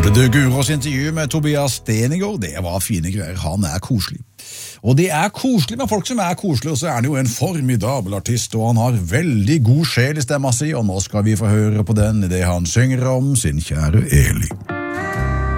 Hørte du Gurås intervju med Tobias Stenigaard? Det var fine greier, han koselig. Og det koselig med folk som koselige, og så han jo en formidabel artist, og han har veldig god sjel i stemma si, og nå skal vi få høre på den i det han synger om sin kjære Eli.